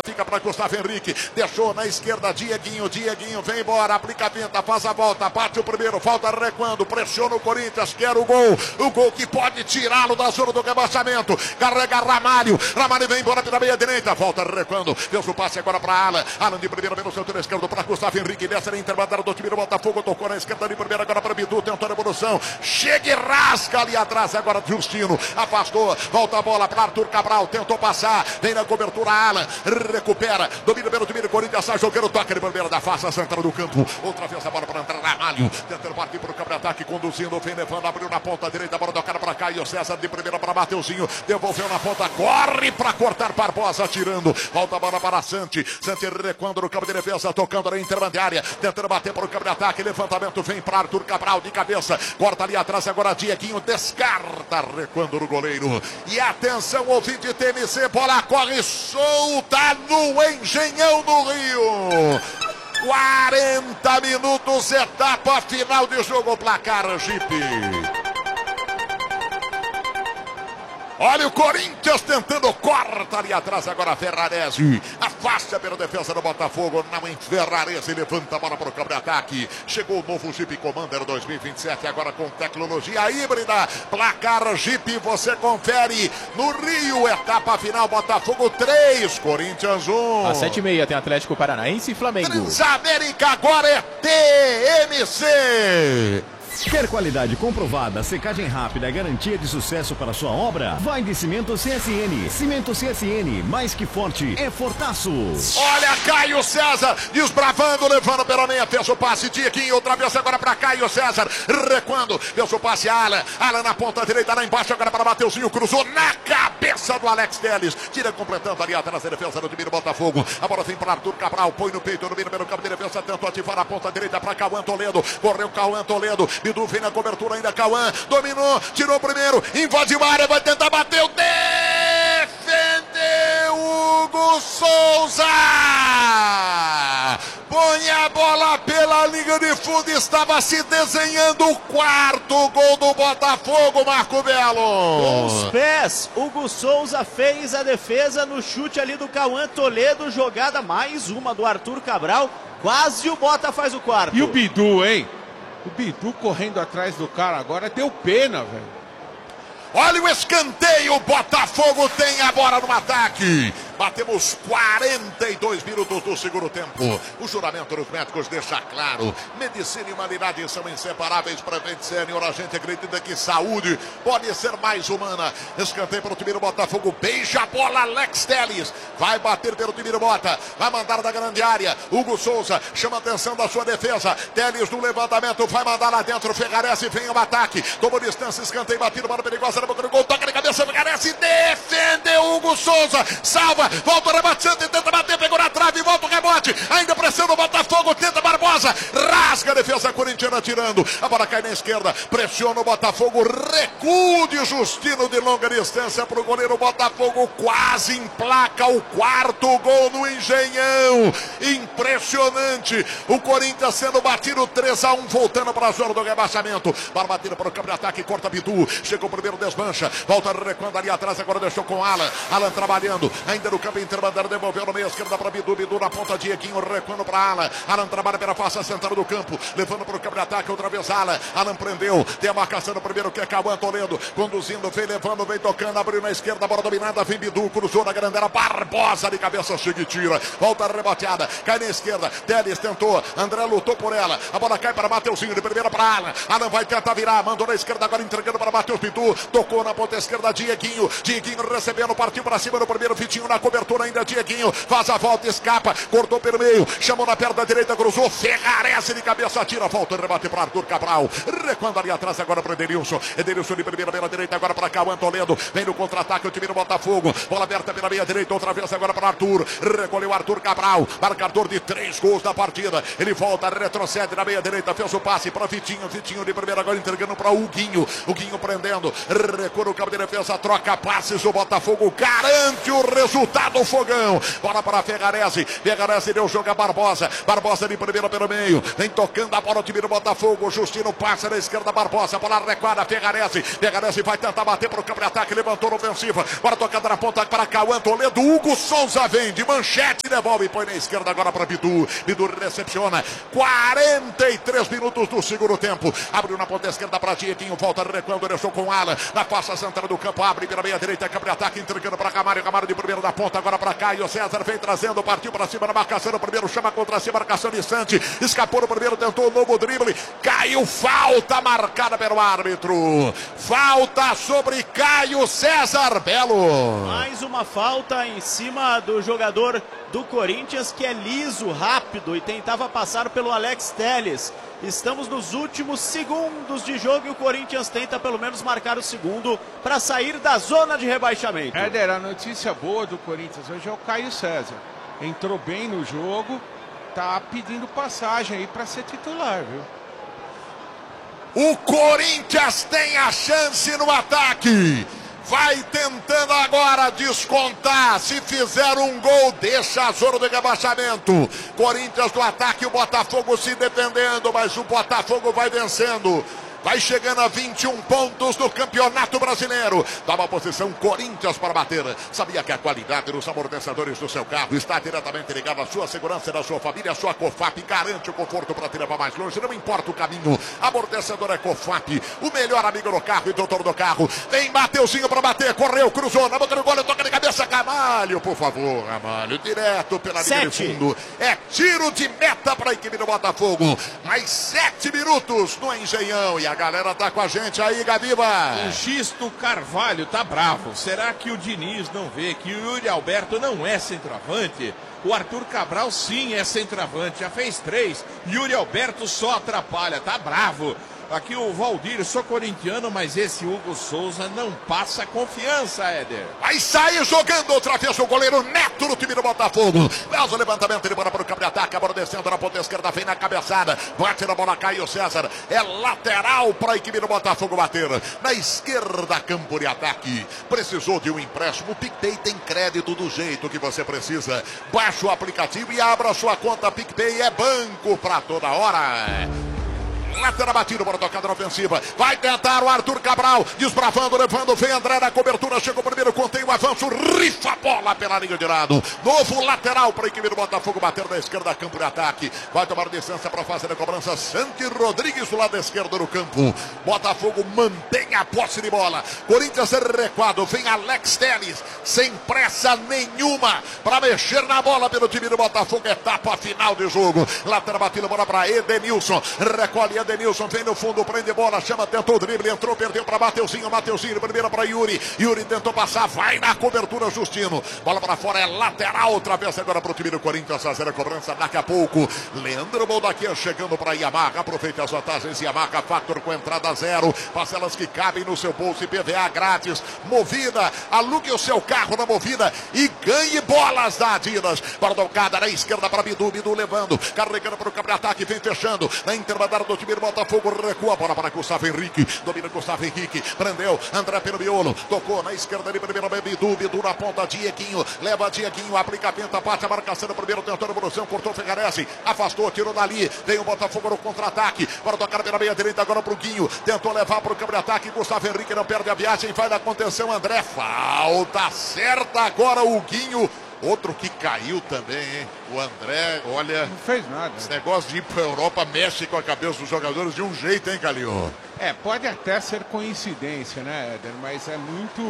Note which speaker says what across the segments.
Speaker 1: Fica para Gustavo Henrique, deixou na esquerda Dieguinho vem embora, aplica a pinta, faz a volta, bate o primeiro, falta recuando, pressiona o Corinthians, quer o gol que pode tirá-lo da zona do rebaixamento, carrega Ramalho vem embora pela meia direita, volta recuando, fez o passe agora para Alan de primeira pelo setor esquerdo para Gustavo Henrique, dessa na intermediária do time do Botafogo, tocou na esquerda de primeira agora para Bidu, tentou a evolução, chega e rasca ali atrás agora Justino, afastou, volta a bola para Arthur Cabral, tentou passar, vem na cobertura Alan, recupera, domina pelo time do Corinthians, sai jogando, toca de bandeira da face central do campo, outra vez a bola para entrar Ramalho, tentando partir para o campo de ataque, conduzindo, vem levando, abriu na ponta direita, a bola do cara para Caio César, de primeira para Mateuzinho, devolveu na ponta, corre para cortar Barbosa, tirando, volta a bola para Santi recuando no campo de defesa, tocando na intermediária, tentando bater para o campo de ataque, levantamento, vem para Arthur Cabral, de cabeça, corta ali atrás, agora Dieguinho, descarta, recuando no goleiro, e atenção, ouvinte de TMC, bola corre solta no Engenhão do Rio. 40 minutos, etapa final de jogo, placar Jipe. Olha o Corinthians tentando, corta ali atrás agora Ferrarese, afasta pela defesa do Botafogo, não em Ferrarese, levanta a bola para o campo de ataque, chegou o novo Jeep Commander 2027, agora com tecnologia híbrida, placar Jeep, você confere no Rio, etapa final, Botafogo 3, Corinthians 1.
Speaker 2: Às 7h30 tem Atlético Paranaense e Flamengo.
Speaker 1: Transamérica agora é TMC.
Speaker 3: Quer qualidade comprovada, secagem rápida e garantia de sucesso para sua obra? Vai de Cimento CSN. Cimento CSN, mais que forte, é fortaço.
Speaker 1: Olha Caio César, desbravando, levando pela meia, fez o passe, Dieguinho, outra vez agora para Caio César, recuando, fez o passe, Alan na ponta direita, lá embaixo, agora para Mateuzinho, cruzou na cabeça do Alex Telles, tira completando ali atrás da defesa do time do Botafogo, a bola vem para Arthur Cabral, põe no peito, domina pelo campo de defesa, tentou ativar a ponta direita para Cauã Toledo, correu Cauã Toledo, Bidu vem na cobertura ainda, Cauã, dominou, tirou o primeiro, invadiu a área, vai tentar bater, defendeu Hugo Souza! Põe a bola pela linha de fundo, estava se desenhando o quarto gol do Botafogo, Marco Belo.
Speaker 4: Com os pés, Hugo Souza fez a defesa no chute ali do Cauã Toledo, jogada mais uma do Arthur Cabral, quase o Bota faz o quarto.
Speaker 5: E o Bidu, hein? O Bidu correndo atrás do cara agora, deu pena, velho.
Speaker 1: Olha o escanteio, o Botafogo tem a bola no ataque. Batemos 42 minutos do segundo tempo. O juramento dos médicos deixa claro: medicina e humanidade são inseparáveis. Para Prevent Senior, a gente acredita que saúde pode ser mais humana. Escanteio para o time do Botafogo. Beija a bola, Alex Telles. Vai bater pelo time do Bota. Vai mandar da grande área. Hugo Souza chama a atenção da sua defesa. Telles no levantamento. Vai mandar lá dentro. Ferrarese vem ao ataque. Tomou distância. Escanteio batido. Bola perigosa na boca do gol. Toca na cabeça. Ferrarese defendeu Hugo Souza. Salva. Volta o rebate, tenta bater, pegou na trave, volta o rebote, ainda pressiona o Botafogo, tenta Barbosa, rasga a defesa corintiana tirando, a bola cai na esquerda, pressiona o Botafogo, recuo de Justino de longa distância para o goleiro. Botafogo quase emplaca o quarto gol no Engenhão, impressionante, o Corinthians sendo batido 3-1, voltando para a zona do rebaixamento, bola batida para o campo de ataque, corta Bidu, chegou o primeiro, desmancha, volta recuando ali atrás, agora deixou com Alan trabalhando, ainda no campo intermediário, devolveu no meio esquerda para Bidu na ponta, Dieguinho recuando para Alan trabalha pela face central do campo, levando para o campo de ataque, outra vez Alan prendeu, tem a marcação no primeiro, que é Cauã Toledo, conduzindo, vem levando, vem tocando, abriu na esquerda, bola dominada, vem Bidu, cruzou na grande área, Barbosa de cabeça, chega e tira, volta reboteada, cai na esquerda, Telles tentou, André lutou por ela, a bola cai para Mateuzinho, de primeira para Alan vai tentar virar, mandou na esquerda, agora entregando para Matheus Bidu, tocou na ponta esquerda, Dieguinho recebendo, partiu para cima no primeiro, Vitinho na cobertura ainda, Dieguinho faz a volta, escapa, cortou pelo meio, chamou na perna direita, cruzou, Ferrarese de cabeça, tira, volta, rebate para Arthur Cabral, recuando ali atrás agora para Edenilson de primeira pela direita, agora para Cauã Toledo, vem no contra-ataque o time do Botafogo, bola aberta pela meia direita, outra vez agora para Arthur, recolheu Arthur Cabral, marcador de 3 gols da partida, ele volta, retrocede na meia direita, fez o passe para Vitinho de primeira, agora entregando para Huguinho prendendo, recua no campo de defesa, troca passes, o Botafogo garante o resultado, Fogão, bola para Ferrarese deu jogo a Barbosa. Barbosa. Barbosa de primeira pelo meio. Vem tocando a bola o time do Botafogo. Justino passa na esquerda, Barbosa. Bola recuada, Ferrarese. Ferrarese vai tentar bater para o campo de ataque. Levantou na ofensiva. Bora tocando na ponta para Cauã Toledo. Hugo Souza vem de manchete. Devolve e põe na esquerda agora para Bidu. Bidu recepciona. 43 minutos do segundo tempo. Abriu na ponta esquerda para Dieguinho. Volta recuando. Deixou com Alan. Na faixa central do campo. Abre pela meia direita. Campo de ataque. Entregando para Camário. Camário de primeiro da ponta. Agora para Caio César. Vem trazendo. Partiu para cima na marcação. O primeiro chama contra si. Marcação de Sante. Escapou no primeiro. Tentou o novo drible. Caiu. Falta marcada pelo árbitro. Falta sobre Caio César Belo.
Speaker 4: Mais uma falta em cima do jogador do Corinthians, que é liso, rápido e tentava passar pelo Alex Telles. Estamos nos últimos segundos de jogo e o Corinthians tenta pelo menos marcar o segundo para sair da zona de rebaixamento.
Speaker 5: Éder, a notícia boa do Corinthians hoje é o Caio César. Entrou bem no jogo, tá pedindo passagem aí para ser titular, viu?
Speaker 1: O Corinthians tem a chance no ataque. Vai tentando agora descontar. Se fizer um gol, deixa a zona de rebaixamento. Corinthians no ataque, o Botafogo se defendendo, mas o Botafogo vai vencendo. Vai chegando a 21 pontos no Campeonato Brasileiro. Dava a posição Corinthians para bater. Sabia que a qualidade dos amortecedores do seu carro está diretamente ligada à sua segurança e da sua família. A sua Cofap garante o conforto para te levar mais longe. Não importa o caminho. Amortecedor é Cofap. O melhor amigo do carro e doutor do carro. Vem Mateuzinho para bater. Correu, cruzou. Na boca do gol, toca de cabeça. Camalho, por favor, Camalho. Direto pela linha de fundo. É tiro de meta para a equipe do Botafogo. Mais 7 minutos no Engenhão. E a galera tá com a gente aí, Gabiba.
Speaker 6: O Gisto Carvalho tá bravo. Será que o Diniz não vê que o Yuri Alberto não é centroavante? O Arthur Cabral sim é centroavante, já fez 3. Yuri Alberto só atrapalha, tá bravo. Aqui o Valdir, sou corintiano, mas esse Hugo Souza não passa confiança, Éder.
Speaker 1: Vai sair jogando outra vez o goleiro Neto no time do Botafogo. Faz o levantamento, ele bora para o campo de ataque, a bola descendo na ponta esquerda, vem na cabeçada, bate na bola, Caio César. É lateral para a equipe do Botafogo bater. Na esquerda, campo de ataque. Precisou de um empréstimo, o PicPay tem crédito do jeito que você precisa. Baixe o aplicativo e abra sua conta PicPay, é banco para toda hora. Lateral batido, bola tocada na ofensiva. Vai tentar o Arthur Cabral. Desbravando, levando. Vem André na cobertura. Chegou o primeiro, contém o avanço. Rifa a bola pela linha de lado. Novo lateral para a equipe do Botafogo bater da esquerda, campo de ataque. Vai tomar distância para fazer a cobrança. Santi Rodrigues do lado esquerdo do campo. Botafogo mantém a posse de bola. Corinthians recuado. Vem Alex Telles. Sem pressa nenhuma para mexer na bola pelo time do Botafogo. Etapa final de jogo. Lateral batido, bola para Edenilson. Recolhe Edenilson, vem no fundo, prende bola, chama, tentou o drible, entrou, perdeu para Mateuzinho, primeira para Yuri, Yuri tentou passar, vai na cobertura, Justino, bola para fora, é lateral, outra vez agora para o time do Corinthians, fazer a cobrança daqui a pouco. Leandro Baldaquia chegando para Yamaha, aproveita as vantagens, Yamaha Factor com entrada 0, parcelas que cabem no seu bolso e PVA grátis, Movida, alugue o seu carro na Movida e ganhe bolas da Adidas. Bola tocada na esquerda para Bidu, Bidu levando, carregando para o campo de ataque, vem fechando, na intermediária do time do Botafogo, recua a bola para Gustavo Henrique, domina Gustavo Henrique, prendeu, André pelo miolo, tocou na esquerda de primeira, Bidu, Bidu na ponta, Dieguinho, leva Dieguinho, aplica a penta, bate a marcação do primeiro, tentou a evolução, cortou Ferrarese, afastou, tirou dali, vem o Botafogo no contra-ataque, para tocar pela meia direita agora pro Guinho, tentou levar para o campo de ataque, Gustavo Henrique não perde a viagem, vai na contenção, André, falta certa agora o Guinho. Outro que caiu também, hein? O André, olha...
Speaker 5: Não fez nada.
Speaker 1: Esse negócio de ir pra Europa mexe com a cabeça dos jogadores de um jeito, hein, Calil?
Speaker 5: Pode até ser coincidência, né, Éder? Mas é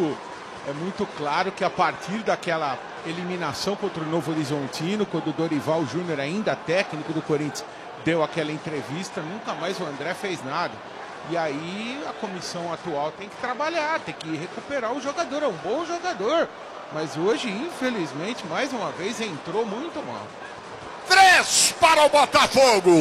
Speaker 5: muito claro que a partir daquela eliminação contra o Novo Horizontino, quando o Dorival Júnior, ainda técnico do Corinthians, deu aquela entrevista, nunca mais o André fez nada. E aí a comissão atual tem que trabalhar, tem que recuperar o jogador, é um bom jogador. Mas hoje, infelizmente, mais uma vez, entrou muito mal.
Speaker 1: 3 para o Botafogo.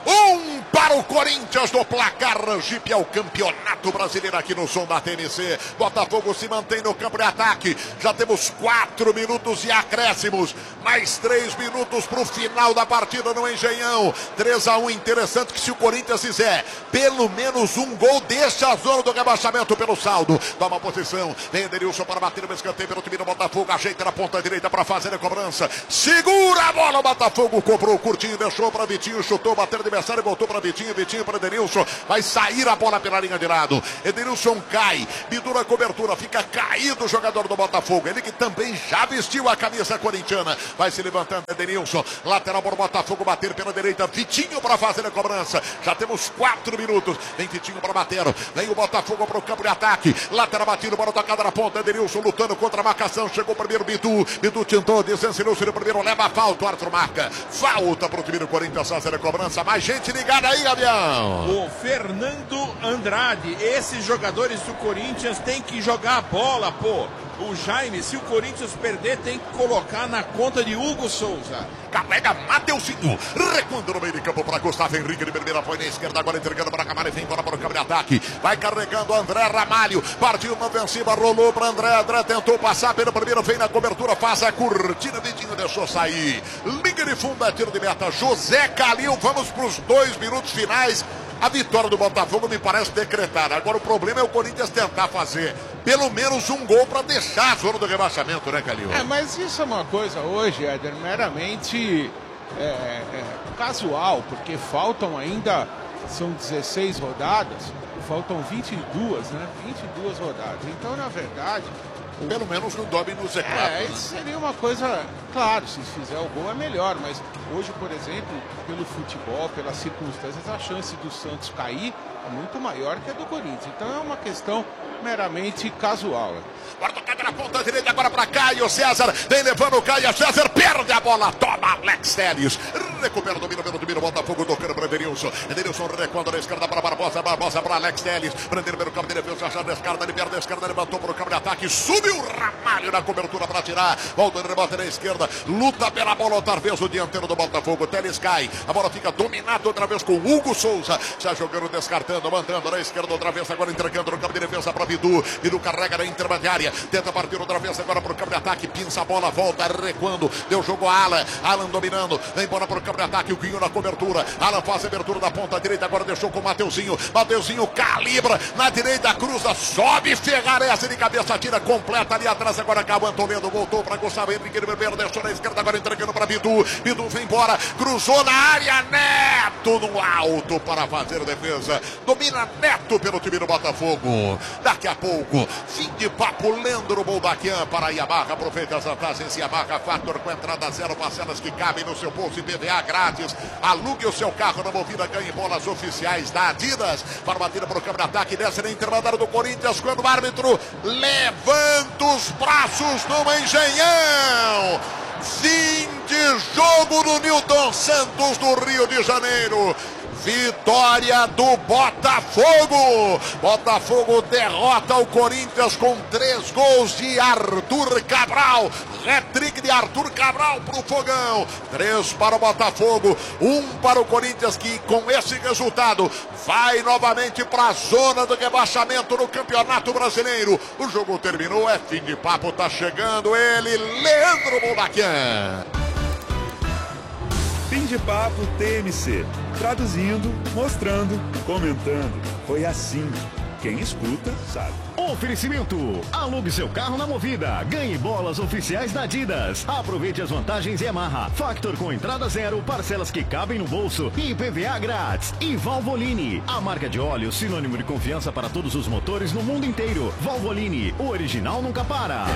Speaker 1: Para o Corinthians do placar. Jeep é o campeonato brasileiro aqui no som da TNC. Botafogo se mantém no campo de ataque. Já temos 4 minutos e acréscimos. Mais 3 minutos para o final da partida no Engenhão. 3-1. Interessante que se o Corinthians fizer pelo menos um gol, deixa a zona do rebaixamento pelo saldo. Toma posição. Vem Edenilson para bater no escanteio pelo time do Botafogo. Ajeita na ponta direita para fazer a cobrança. Segura a bola. O Botafogo cobrou curtinho, deixou para Vitinho, chutou, bateu no adversário, voltou para Vitinho para Edenilson. Vai sair a bola pela linha de lado. Edenilson cai. Bidu na cobertura. Fica caído o jogador do Botafogo. Ele que também já vestiu a camisa corintiana. Vai se levantando Edenilson. Lateral para o Botafogo bater pela direita. Vitinho para fazer a cobrança. Já temos 4 minutos. Vem Vitinho para bater. Vem o Botafogo para o campo de ataque. Lateral batido para a tocada na ponta. Edenilson lutando contra a marcação. Chegou o primeiro Bidu. Bidu tentou. Desensinou-se no primeiro. Leva a falta. O árbitro marca. Falta para o time do Corinthians fazer a cobrança. Mais gente ligada aí, Gabriel.
Speaker 6: O Fernando Andrade. Esses jogadores do Corinthians têm que jogar a bola, pô. O Jaime, se o Corinthians perder, tem que colocar na conta de Hugo Souza.
Speaker 1: Carrega Mateuzinho, recuando no meio de campo para Gustavo Henrique de primeira, foi na esquerda, agora entregando para Camargo, vem embora para o campo de ataque, vai carregando André Ramalho, partiu uma ofensiva, rolou para André tentou passar pelo primeiro, vem na cobertura, faz a curtida, Vitinho deixou sair, liga de fundo, é tiro de meta, José Calil, vamos para os 2 minutos finais. A vitória do Botafogo me parece decretada. Agora o problema é o Corinthians tentar fazer pelo menos um gol para deixar a zona do rebaixamento, né, Calil?
Speaker 5: Mas isso é uma coisa hoje, Éder, meramente casual, porque faltam ainda, são 16 rodadas, faltam 22, né? 22 rodadas. Então, na verdade...
Speaker 1: Pelo menos não dorme no Z4.
Speaker 5: Isso seria uma coisa, claro, se fizer o gol é melhor, mas hoje, por exemplo, pelo futebol, pelas circunstâncias, a chance do Santos cair é muito maior que a do Corinthians. Então é uma questão meramente casual.
Speaker 1: Agora tocada na ponta direita, agora para Caio César, vem levando o Caio César, perde a bola, toma Alex Telles, recupera o domínio pelo domínio, Botafogo tocando para Edenilson, Edenilson recuando na esquerda para Barbosa, Barbosa para Alex Telles, prendendo pelo campo de defesa, já na esquerda, ele perde a esquerda, levantou para o campo de ataque, subiu o Ramalho na cobertura para tirar, volta de rebote na esquerda, luta pela bola outra vez o dianteiro do Botafogo, Telles cai, a bola fica dominada outra vez com o Hugo Souza, já jogando, descartando, mandando na esquerda outra vez, agora entregando no campo de defesa para Bidu, Bidu carrega na intermediária, tenta partir outra vez agora para o campo de ataque, pinça a bola, volta recuando, deu jogo a Alan dominando, vem embora para o campo de ataque, o Guinho na cobertura, Alan faz a abertura da ponta direita, agora deixou com o Mateuzinho calibra, na direita cruza, sobe Ferrarese de cabeça, tira completa ali atrás, agora acabou Toledo, voltou para Gustavo Henrique de primeiro, deixou na esquerda, agora entregando para Bidu, Bidu vem embora, cruzou na área, Neto no alto para fazer a defesa, domina Neto pelo time do Botafogo, daqui a pouco, fim de papo, Leandro Boldaquian para Yamaha, aproveita as vantagens Yamaha Factor com entrada 0, parcelas que cabem no seu bolso e PVA grátis, alugue o seu carro na Movida, ganhe bolas oficiais da Adidas, para bater para o campo de ataque, desce na intermediária do Corinthians, quando o árbitro levanta os braços no Engenhão, fim de jogo do Newton Santos do Rio de Janeiro. Vitória do Botafogo. Botafogo derrota o Corinthians com 3 gols de Arthur Cabral. Hat-trick de Arthur Cabral para o Fogão. 3 para o Botafogo, 1 para o Corinthians, que com esse resultado vai novamente para a zona do rebaixamento no Campeonato Brasileiro. O jogo terminou, é fim de papo, tá chegando ele, Leandro Boldaquian.
Speaker 7: Fim de papo TNC. Traduzindo, mostrando, comentando. Foi assim. Quem escuta, sabe.
Speaker 3: Oferecimento. Alugue seu carro na Movida. Ganhe bolas oficiais da Adidas. Aproveite as vantagens Yamaha. Factor com entrada 0, parcelas que cabem no bolso e PVA grátis. E Valvoline, a marca de óleo sinônimo de confiança para todos os motores no mundo inteiro. Valvoline, o original nunca para.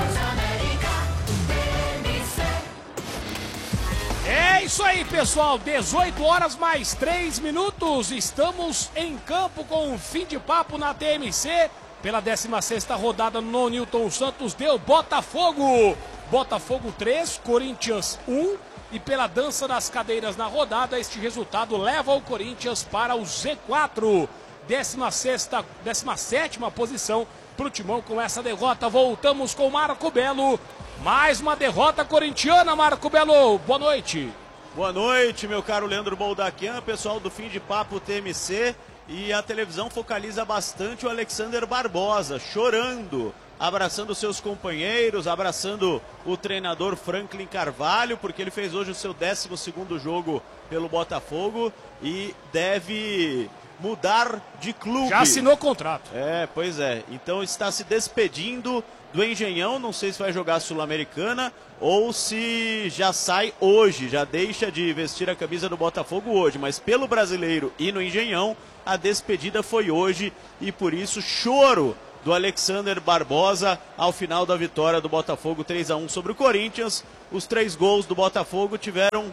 Speaker 8: É isso aí, pessoal, 18 horas mais 3 minutos, estamos em campo com um fim de papo na TMC, pela 16ª rodada no Newton Santos, deu Botafogo 3, Corinthians 1, e pela dança das cadeiras na rodada, este resultado leva o Corinthians para o Z4, 17ª posição para o Timão com essa derrota. Voltamos com Marco Belo. Mais uma derrota corintiana, Marco Belo. Boa noite.
Speaker 4: Boa noite, meu caro Leandro Boldaquian, pessoal do Fim de Papo TMC. E a televisão focaliza bastante o Alexander Barbosa, chorando, abraçando seus companheiros, abraçando o treinador Franklin Carvalho, porque ele fez hoje o seu 12º jogo pelo Botafogo e deve mudar de clube.
Speaker 8: Já assinou contrato.
Speaker 4: Pois é. Então está se despedindo do Engenhão, não sei se vai jogar a Sul-Americana ou se já sai hoje, já deixa de vestir a camisa do Botafogo hoje, mas pelo Brasileiro e no Engenhão, a despedida foi hoje e por isso choro do Alexander Barbosa ao final da vitória do Botafogo 3-1 sobre o Corinthians. Os 3 gols do Botafogo tiveram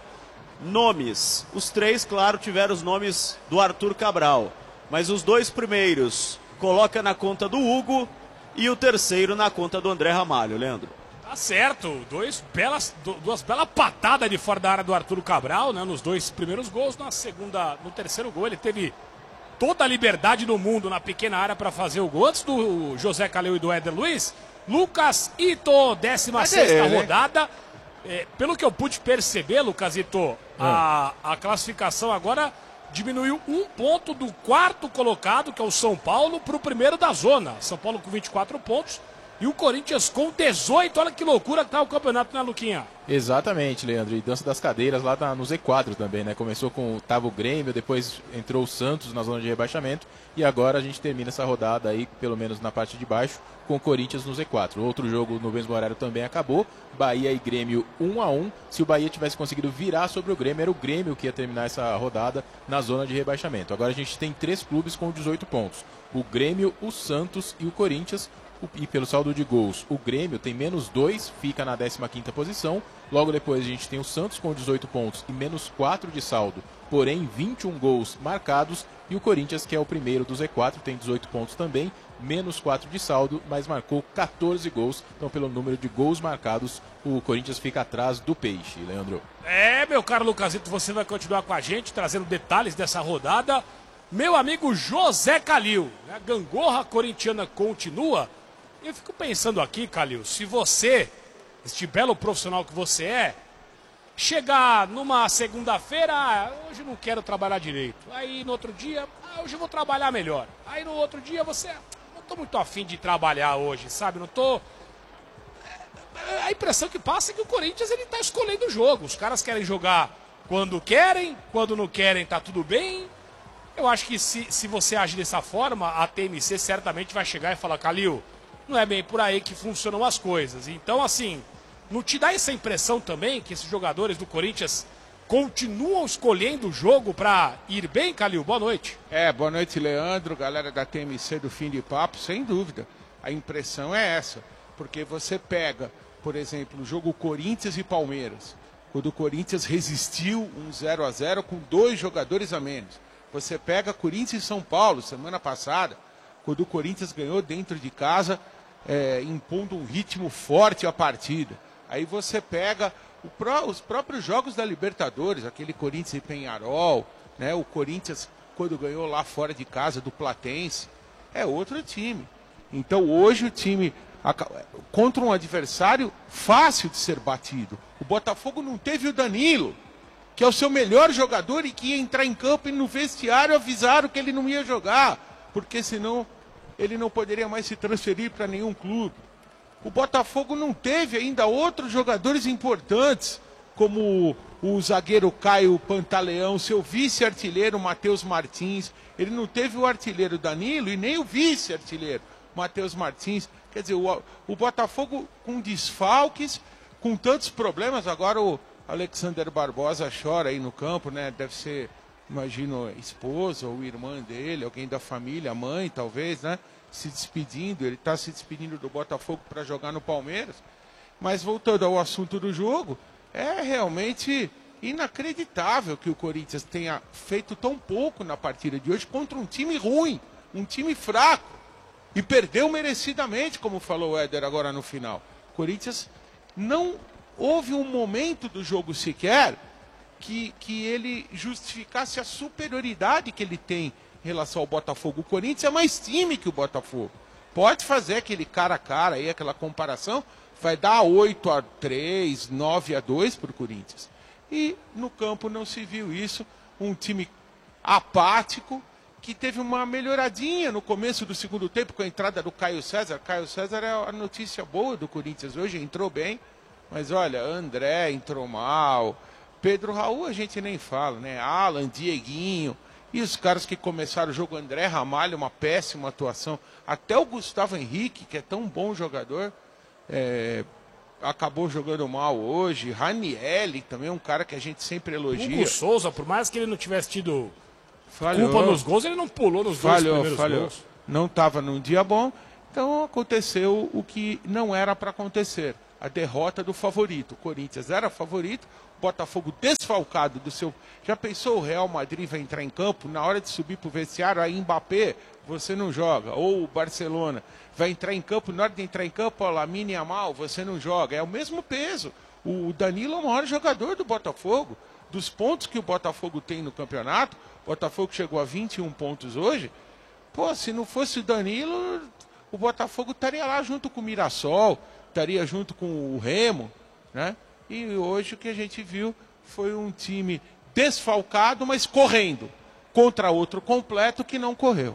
Speaker 4: nomes. Os 3, claro, tiveram os nomes do Arthur Cabral. Mas os 2 primeiros coloca na conta do Hugo e o terceiro na conta do André Ramalho, Leandro.
Speaker 8: Tá certo, duas belas patadas de fora da área do Arthur Cabral, né? Nos 2 primeiros gols, no terceiro gol ele teve toda a liberdade do mundo na pequena área para fazer o gol. Antes do José Calil e do Éder Luiz, Lucas Ito, 16ª rodada. Pelo que eu pude perceber, Lucas Ito, a classificação agora diminuiu 1 ponto do 4º colocado, que é o São Paulo, para o primeiro da zona. São Paulo com 24 pontos e o Corinthians com 18. Olha que loucura que tá o campeonato, né, Luquinha?
Speaker 2: Exatamente, Leandro. E dança das cadeiras lá no Z4 também, né? Começou tava o Grêmio, depois entrou o Santos na zona de rebaixamento e agora a gente termina essa rodada aí, pelo menos na parte de baixo, com o Corinthians no Z4. Outro jogo no mesmo horário também acabou. Bahia e Grêmio 1-1. Se o Bahia tivesse conseguido virar sobre o Grêmio, era o Grêmio que ia terminar essa rodada na zona de rebaixamento. Agora a gente tem 3 clubes com 18 pontos. O Grêmio, o Santos e o Corinthians. E pelo saldo de gols, o Grêmio tem -2, fica na 15ª posição. Logo depois a gente tem o Santos com 18 pontos e -4 de saldo, porém 21 gols marcados. E o Corinthians, que é o primeiro do Z4, tem 18 pontos também, -4 de saldo, mas marcou 14 gols. Então, pelo número de gols marcados, o Corinthians fica atrás do Peixe, Leandro.
Speaker 8: Meu caro Lucasito, você vai continuar com a gente, trazendo detalhes dessa rodada. Meu amigo José Calil, a gangorra corintiana continua. Eu fico pensando aqui, Calil, se você, este belo profissional que você é, chegar numa segunda-feira, hoje não quero trabalhar direito. Aí no outro dia, hoje eu vou trabalhar melhor. Aí no outro dia você, não tô muito afim de trabalhar hoje, sabe? Não tô... A impressão que passa é que o Corinthians ele tá escolhendo o jogo. Os caras querem jogar quando querem, quando não querem tá tudo bem. Eu acho que se você agir dessa forma, a TMC certamente vai chegar e falar, Calil, não é bem por aí que funcionam as coisas. Então, assim, não te dá essa impressão também que esses jogadores do Corinthians continuam escolhendo o jogo para ir bem, Calil? Boa noite.
Speaker 5: Boa noite, Leandro, galera da TMC do Fim de Papo, sem dúvida. A impressão é essa, porque você pega, por exemplo, o jogo Corinthians e Palmeiras, quando o Corinthians resistiu 0-0 com 2 jogadores a menos. Você pega Corinthians e São Paulo, semana passada, quando o Corinthians ganhou dentro de casa, impondo um ritmo forte à partida. Aí você pega os próprios jogos da Libertadores, aquele Corinthians e Peñarol, né? O Corinthians, quando ganhou lá fora de casa do Platense, é outro time. Então hoje o time, contra um adversário fácil de ser batido. O Botafogo não teve o Danilo, que é o seu melhor jogador e que ia entrar em campo e no vestiário avisaram que ele não ia jogar, porque senão ele não poderia mais se transferir para nenhum clube. O Botafogo não teve ainda outros jogadores importantes, como o zagueiro Caio Pantaleão, seu vice-artilheiro Matheus Martins. Ele não teve o artilheiro Danilo e nem o vice-artilheiro Matheus Martins. Quer dizer, o Botafogo com desfalques, com tantos problemas. Agora o Alexander Barbosa chora aí no campo, né? Deve ser, imagino, esposa ou irmã dele, alguém da família, mãe talvez, né? Se despedindo, ele está se despedindo do Botafogo para jogar no Palmeiras. Mas voltando ao assunto do jogo, é realmente inacreditável que o Corinthians tenha feito tão pouco na partida de hoje contra um time ruim, um time fraco. E perdeu merecidamente, como falou o Éder agora no final. O Corinthians não houve um momento do jogo sequer que ele justificasse a superioridade que ele tem em relação ao Botafogo. O Corinthians é mais time que o Botafogo. Pode fazer aquele cara a cara aí, aquela comparação, vai dar 8-3, 9-2 para o Corinthians. e no campo não se viu isso. Um time apático, que teve uma melhoradinha no começo do segundo tempo com a entrada do Caio César. Caio César é a notícia boa do Corinthians hoje, entrou bem, mas olha, André entrou mal, Pedro Raul a gente nem fala, né? Alan, Dieguinho, e os caras que começaram o jogo, André Ramalho, uma péssima atuação, até o Gustavo Henrique, que é tão bom jogador, acabou jogando mal hoje. Ranielli também, um cara que a gente sempre elogia.
Speaker 8: Hugo Souza, por mais que ele não tivesse tido culpa nos gols, ele não pulou nos dois primeiros gols.
Speaker 5: Não estava num dia bom, então aconteceu o que não era para acontecer. A derrota do favorito. O Corinthians era favorito, o Botafogo desfalcado do seu... Já pensou o Real Madrid vai entrar em campo, na hora de subir para o vestiário, aí Mbappé, você não joga. Ou o Barcelona vai entrar em campo, na hora de entrar em campo, ó, Lamine Yamal, você não joga. É o mesmo peso. O Danilo é o maior jogador do Botafogo. Dos pontos que o Botafogo tem no campeonato, o Botafogo chegou a 21 pontos hoje. Pô, se não fosse o Danilo, o Botafogo estaria lá junto com o Mirassol, estaria junto com o Remo, né? E hoje o que a gente viu foi um time desfalcado, mas correndo, contra outro completo que não correu.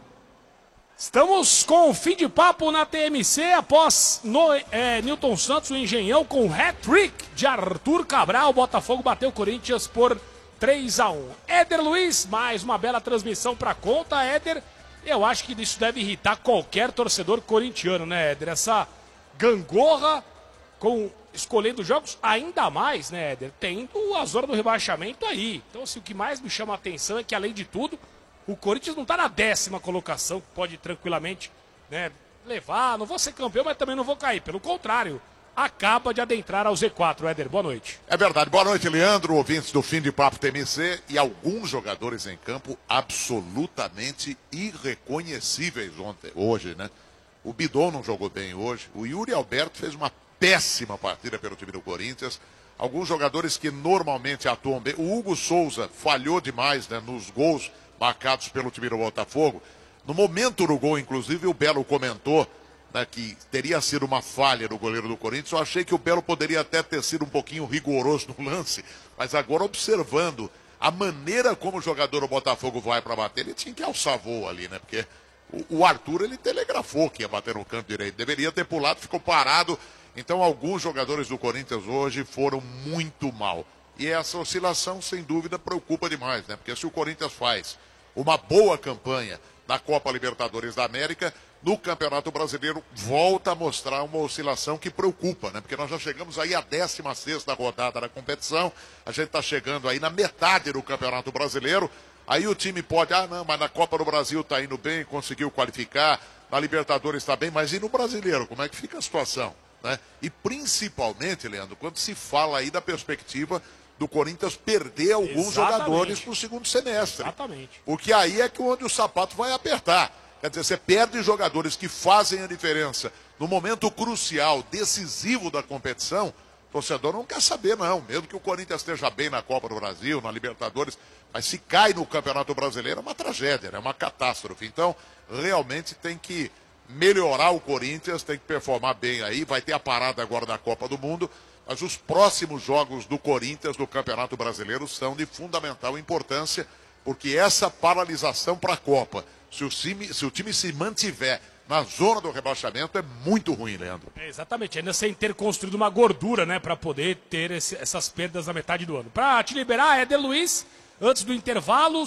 Speaker 8: Estamos com o fim de papo na TMC após Nilton Santos, o Engenhão, com o hat-trick de Arthur Cabral. O Botafogo bateu o Corinthians por 3-1. Éder Luiz, mais uma bela transmissão para conta. Éder, eu acho que isso deve irritar qualquer torcedor corintiano, né, Éder? Essa gangorra escolhendo jogos, ainda mais, né, Éder? Tendo a zona do rebaixamento aí. Então, assim, o que mais me chama a atenção é que, além de tudo, o Corinthians não está na 10ª colocação, que pode tranquilamente, né, levar. Não vou ser campeão, mas também não vou cair. Pelo contrário, acaba de adentrar ao Z4. Éder, boa noite.
Speaker 1: É verdade. Boa noite, Leandro, ouvintes do Fim de Papo TMC, e alguns jogadores em campo absolutamente irreconhecíveis hoje, né? O Bidon não jogou bem hoje. O Yuri Alberto fez uma péssima partida pelo time do Corinthians. Alguns jogadores que normalmente atuam bem. O Hugo Souza falhou demais, né, nos gols marcados pelo time do Botafogo. No momento do gol, inclusive, o Belo comentou, né, que teria sido uma falha do goleiro do Corinthians. Eu achei que o Belo poderia até ter sido um pouquinho rigoroso no lance, mas agora, observando a maneira como o jogador do Botafogo vai para bater, ele tinha que alçar voo ali, né? Porque o Arthur, ele telegrafou que ia bater no canto direito. Deveria ter pulado, ficou parado. Então, alguns jogadores do Corinthians hoje foram muito mal. E essa oscilação, sem dúvida, preocupa demais, né? Porque se o Corinthians faz uma boa campanha na Copa Libertadores da América, no Campeonato Brasileiro volta a mostrar uma oscilação que preocupa, né? Porque nós já chegamos aí à 16ª rodada da competição, a gente está chegando aí na metade do Campeonato Brasileiro, aí o time pode, não, mas na Copa do Brasil está indo bem, conseguiu qualificar, na Libertadores está bem, mas e no Brasileiro, como é que fica a situação, né? E principalmente, Leandro, quando se fala aí da perspectiva do Corinthians perder alguns jogadores para o segundo semestre.
Speaker 8: Exatamente.
Speaker 1: Porque aí é que onde o sapato vai apertar. Quer dizer, você perde jogadores que fazem a diferença no momento crucial, decisivo da competição. O torcedor não quer saber, não. Mesmo que o Corinthians esteja bem na Copa do Brasil, na Libertadores, mas se cai no Campeonato Brasileiro é uma tragédia, é uma catástrofe. Então, realmente tem que melhorar o Corinthians, tem que performar bem aí. Vai ter a parada agora da Copa do Mundo. Mas os próximos jogos do Corinthians do Campeonato Brasileiro são de fundamental importância, porque essa paralisação para a Copa, se o time se mantiver na zona do rebaixamento, é muito ruim, Leandro.
Speaker 8: Exatamente, ainda sem ter construído uma gordura, né, para poder ter essas perdas na metade do ano. Para te liberar, Éder Luiz, antes do intervalo,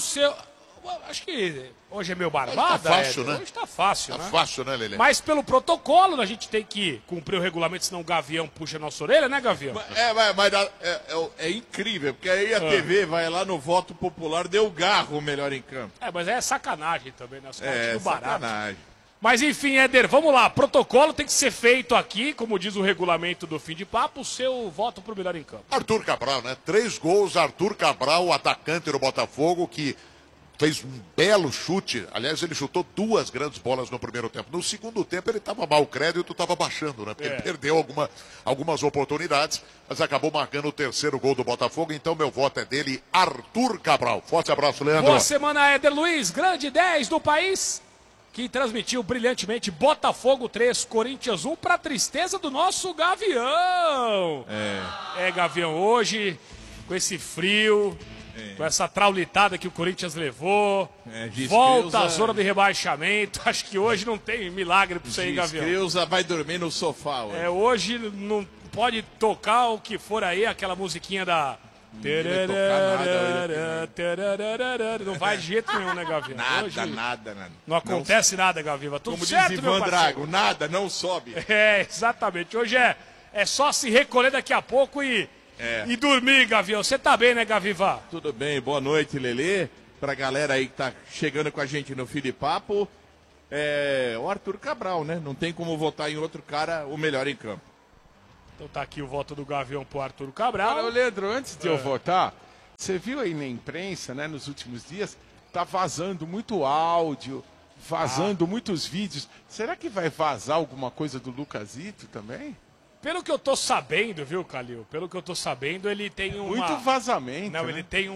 Speaker 8: acho que hoje é meu barbada.
Speaker 1: Tá fácil,
Speaker 8: Éder.
Speaker 1: né?
Speaker 8: Hoje tá fácil,
Speaker 1: tá
Speaker 8: né?
Speaker 1: fácil, né, Lelê?
Speaker 8: Mas pelo protocolo, a gente tem que cumprir o regulamento, senão o Gavião puxa a nossa orelha, né, Gavião?
Speaker 6: Mas é incrível, porque aí a TV vai lá no voto popular, deu Garro o melhor em campo.
Speaker 8: Mas é sacanagem também, né? Barato.
Speaker 6: Sacanagem.
Speaker 8: Mas enfim, Éder, vamos lá. Protocolo tem que ser feito aqui, como diz o regulamento do Fim de Papo, o seu voto pro melhor em campo.
Speaker 1: Arthur Cabral, né? 3 gols, Arthur Cabral, o atacante do Botafogo, que fez um belo chute. Aliás, ele chutou 2 grandes bolas no primeiro tempo. No segundo tempo, ele estava mal, o crédito estava baixando, né? Porque ele perdeu algumas oportunidades, mas acabou marcando o 3º gol do Botafogo. Então, meu voto é dele, Arthur Cabral. Forte abraço, Leandro.
Speaker 8: Boa semana, Éder Luiz, grande 10 do país, que transmitiu brilhantemente Botafogo 3, Corinthians 1, para tristeza do nosso Gavião. Gavião, hoje com esse frio, com essa traulitada que o Corinthians levou, volta à zona de rebaixamento. Acho que hoje não tem milagre pra você aí, Gavião.
Speaker 6: Creuza vai dormir no sofá hoje.
Speaker 8: Hoje não pode tocar o que for aí, aquela musiquinha da... Não vai de jeito nenhum, né, Gavião?
Speaker 6: Nada.
Speaker 8: Não acontece nada, Gaviva. Tudo
Speaker 6: Como
Speaker 8: certo,
Speaker 6: diz
Speaker 8: meu
Speaker 6: Ivan
Speaker 8: parceiro?
Speaker 6: Drago, nada, não sobe.
Speaker 8: Exatamente. Hoje é só se recolher daqui a pouco e dormir, Gavião. Você tá bem, né, Gaviva?
Speaker 6: Tudo bem, boa noite, Lelê. Pra galera aí que tá chegando com a gente no Fim de Papo, o Arthur Cabral, né? Não tem como votar em outro cara o melhor em campo.
Speaker 8: Então tá aqui o voto do Gavião pro Arthur Cabral.
Speaker 5: Cara, Leandro, antes de eu votar, você viu aí na imprensa, né, nos últimos dias, tá vazando muito áudio, vazando muitos vídeos. Será que vai vazar alguma coisa do Lucasito também?
Speaker 8: Pelo que eu tô sabendo, viu, Calil? Pelo que eu tô sabendo, ele tem
Speaker 5: Muito vazamento,
Speaker 8: Não,
Speaker 5: né?
Speaker 8: ele tem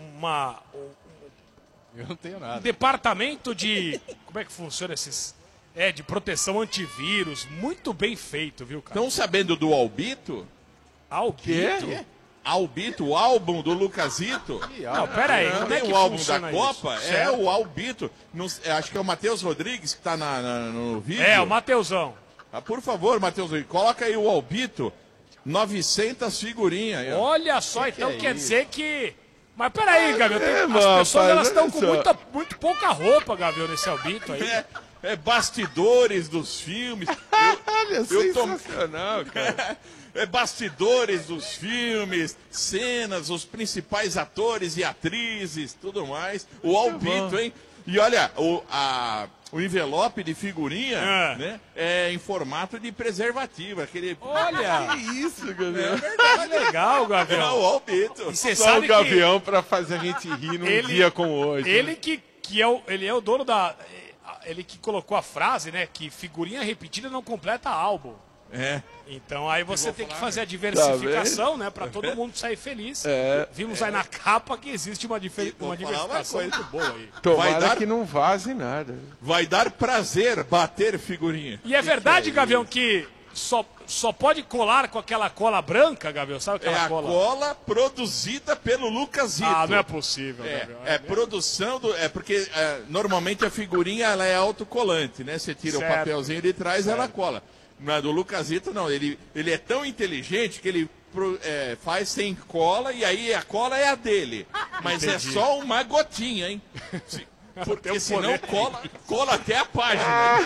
Speaker 2: Eu não tenho nada.
Speaker 8: um departamento de... Como é que funciona esses... de proteção antivírus, muito bem feito, viu, cara?
Speaker 6: Estão sabendo do Albito?
Speaker 8: Albito?
Speaker 6: Albito, o álbum do Lucasito?
Speaker 8: Não, pera aí,
Speaker 6: Não
Speaker 8: como é
Speaker 6: tem
Speaker 8: que
Speaker 6: o álbum da
Speaker 8: funciona
Speaker 6: Copa?
Speaker 8: isso?
Speaker 6: É
Speaker 8: Certo.
Speaker 6: o Albito. Acho que é o Matheus Rodrigues que tá no vídeo.
Speaker 8: O Mateusão.
Speaker 6: Por favor, Matheus Rodrigues, coloca aí o Albito. 900 figurinhas. Aí, ó.
Speaker 8: Olha só, então quer dizer que... Mas peraí, Gavião, as pessoas elas estão com muito pouca roupa, Gavião, nesse Albito aí.
Speaker 6: Bastidores dos filmes.
Speaker 5: Olha, sensacional, cara.
Speaker 6: Bastidores dos filmes, cenas, os principais atores e atrizes, tudo mais. O Albito, hein? E olha, o envelope de figurinha, né? É em formato de preservativo.
Speaker 8: Olha!
Speaker 5: Que isso, Gavião?
Speaker 8: Que legal, Gavião.
Speaker 6: É o Albito.
Speaker 8: E você
Speaker 5: Só
Speaker 8: sabe
Speaker 5: o Gavião pra fazer a gente rir num dia como hoje.
Speaker 8: Ele ele é o dono da... Ele que colocou a frase, né? Que figurinha repetida não completa álbum. Então aí você tem que fazer a diversificação, né? Pra todo mundo sair feliz. Vimos aí na capa que existe uma diversificação muito boa aí.
Speaker 5: Tomara que não vaze nada.
Speaker 6: Vai dar prazer bater figurinha.
Speaker 8: E é verdade, Gavião, que só pode colar com aquela cola branca, Gavião? Sabe aquela cola?
Speaker 6: É a cola produzida pelo Lucasito.
Speaker 8: Não é possível, Gavião.
Speaker 6: Produção do... porque normalmente a figurinha ela é autocolante, né? Você tira o papelzinho de trás ela cola. Mas do Lucasito não, ele é tão inteligente que ele faz sem cola e aí a cola é a dele. Mas é só uma gotinha, hein? Porque senão cola até a página.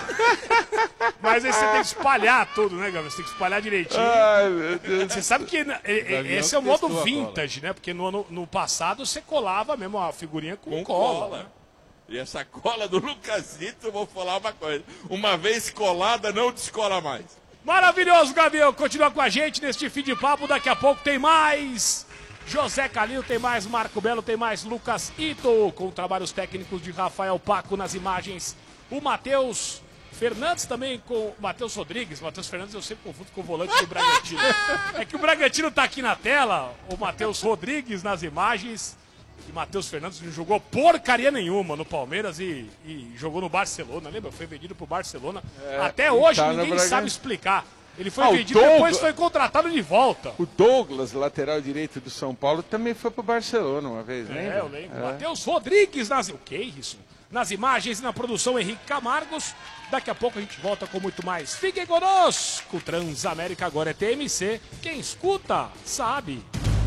Speaker 8: Mas aí você tem que espalhar tudo, né, Gabriel? Você tem que espalhar direitinho.
Speaker 5: Ai, meu Deus.
Speaker 8: Você sabe que esse é o modo vintage, né? Porque no passado você colava mesmo a figurinha com cola. Né?
Speaker 6: E essa cola do Lucasito, eu vou falar uma coisa. Uma vez colada, não descola mais.
Speaker 8: Maravilhoso, Gavião. Continua com a gente neste fim de papo. Daqui a pouco tem mais José Calil, tem mais Marco Belo, tem mais Lucas Ito, com trabalhos técnicos de Rafael Paco nas imagens. O Matheus Fernandes também com o Matheus Rodrigues. Matheus Fernandes eu sempre confundo com o volante do Bragantino. É que o Bragantino tá aqui na tela, o Matheus Rodrigues nas imagens. E Matheus Fernandes não jogou porcaria nenhuma no Palmeiras e jogou no Barcelona, lembra? Foi vendido pro Barcelona. Até hoje ninguém sabe explicar. Ele foi vendido e depois foi contratado de volta.
Speaker 5: O Douglas, lateral direito do São Paulo, também foi pro Barcelona uma vez, né?
Speaker 8: Eu lembro. Matheus Rodrigues o que é isso? Nas imagens e na produção Henrique Camargos. Daqui a pouco a gente volta com muito mais. Fiquem conosco. Transamérica agora é TMC. Quem escuta, sabe.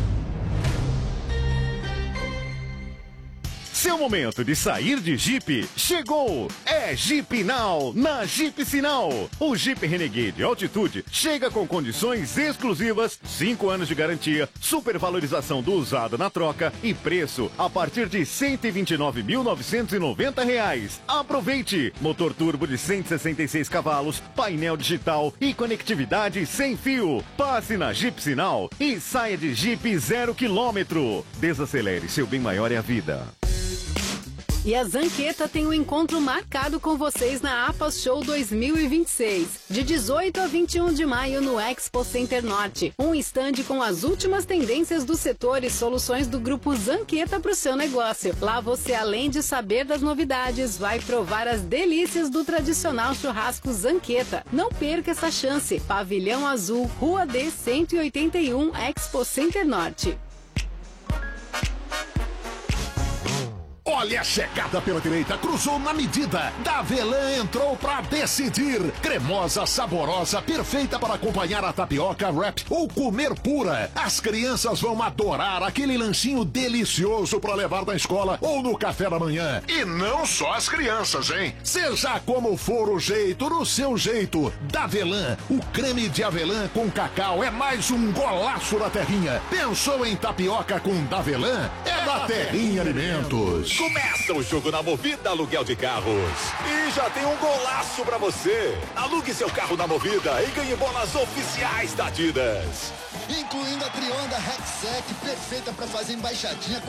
Speaker 3: Seu momento de sair de Jeep chegou! É Jeep Now, na Jeep Sinal. O Jeep Renegade Altitude chega com condições exclusivas, 5 anos de garantia, supervalorização do usado na troca e preço a partir de R$ 129.990. Aproveite! Motor turbo de 166 cavalos, painel digital e conectividade sem fio. Passe na Jeep Sinal e saia de Jeep 0 km. Desacelere, seu bem maior é a vida.
Speaker 9: E a Zanqueta tem um encontro marcado com vocês na APAS Show 2026, de 18 a 21 de maio no Expo Center Norte. Um estande com as últimas tendências do setor e soluções do grupo Zanqueta para o seu negócio. Lá você, além de saber das novidades, vai provar as delícias do tradicional churrasco Zanqueta. Não perca essa chance. Pavilhão Azul, Rua D 181, Expo Center Norte.
Speaker 1: Olha a chegada pela direita, cruzou na medida. Davelan entrou pra decidir. Cremosa, saborosa, perfeita para acompanhar a tapioca, wrap ou comer pura. As crianças vão adorar aquele lanchinho delicioso para levar da escola ou no café da manhã. E não só as crianças, hein? Seja como for o jeito, no seu jeito. Davelan, o creme de avelã com cacau é mais um golaço da Terrinha. Pensou em tapioca com Davelan? É da Terrinha Alimentos.
Speaker 10: Começa o jogo na Movida Aluguel de Carros. E já tem um golaço pra você. Alugue seu carro na Movida e ganhe bolas oficiais da Adidas.
Speaker 11: Incluindo a Trionda Rexec, perfeita para fazer embaixadinha.